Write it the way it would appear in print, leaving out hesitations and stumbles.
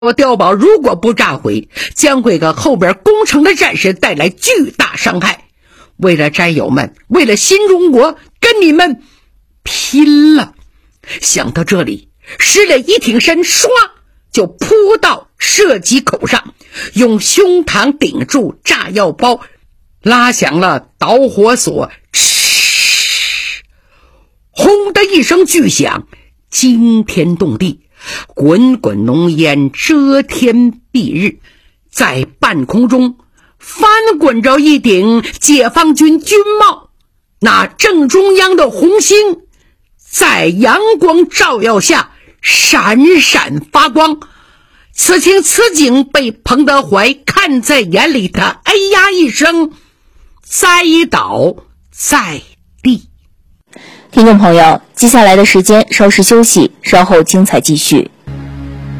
碉堡如果不炸毁，将会给后边攻城的战士带来巨大伤害。为了战友们，为了新中国，跟你们拼了！想到这里，石磊一挺身，唰就扑到射击口上，用胸膛顶住炸药包，拉响了导火索，轰的一声巨响，惊天动地，滚滚浓烟遮天蔽日，在半空中翻滚着一顶解放军军帽，那正中央的红星在阳光照耀下闪闪发光。此情此景被彭德怀看在眼里，他哎呀一声，栽倒在地。 听众朋友，接下来的时间稍事休息，稍后精彩继续。